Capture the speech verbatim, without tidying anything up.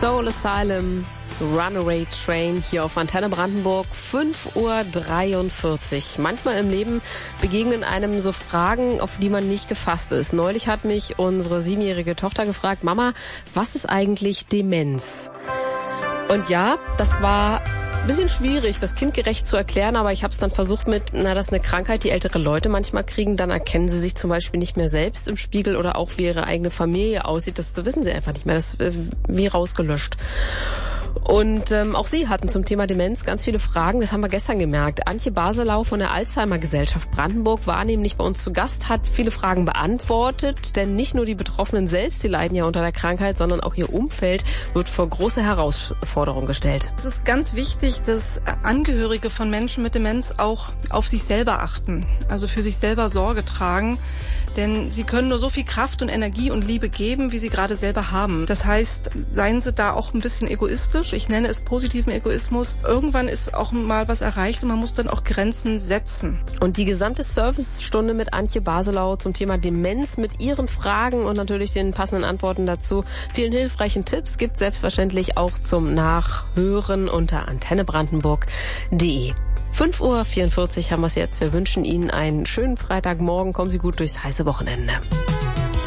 Soul Asylum, Runaway Train hier auf Antenne Brandenburg, fünf Uhr dreiundvierzig. Manchmal im Leben begegnen einem so Fragen, auf die man nicht gefasst ist. Neulich hat mich unsere siebenjährige Tochter gefragt, Mama, was ist eigentlich Demenz? Und ja, das war ein bisschen schwierig, das kindgerecht zu erklären, aber ich habe es dann versucht mit, na, das ist eine Krankheit, die ältere Leute manchmal kriegen, dann erkennen sie sich zum Beispiel nicht mehr selbst im Spiegel oder auch wie ihre eigene Familie aussieht, das wissen sie einfach nicht mehr, das ist wie rausgelöscht. Und ähm, auch Sie hatten zum Thema Demenz ganz viele Fragen, das haben wir gestern gemerkt. Antje Baselau von der Alzheimer-Gesellschaft Brandenburg war nämlich bei uns zu Gast, hat viele Fragen beantwortet, denn nicht nur die Betroffenen selbst, die leiden ja unter der Krankheit, sondern auch ihr Umfeld wird vor große Herausforderungen gestellt. Es ist ganz wichtig, dass Angehörige von Menschen mit Demenz auch auf sich selber achten, also für sich selber Sorge tragen. Denn sie können nur so viel Kraft und Energie und Liebe geben, wie sie gerade selber haben. Das heißt, seien sie da auch ein bisschen egoistisch. Ich nenne es positiven Egoismus. Irgendwann ist auch mal was erreicht und man muss dann auch Grenzen setzen. Und die gesamte Servicestunde mit Antje Baselau zum Thema Demenz mit ihren Fragen und natürlich den passenden Antworten dazu, vielen hilfreichen Tipps gibt selbstverständlich auch zum Nachhören unter antenne brandenburg punkt de. fünf Uhr vierundvierzig haben wir es jetzt. Wir wünschen Ihnen einen schönen Freitagmorgen. Kommen Sie gut durchs heiße Wochenende.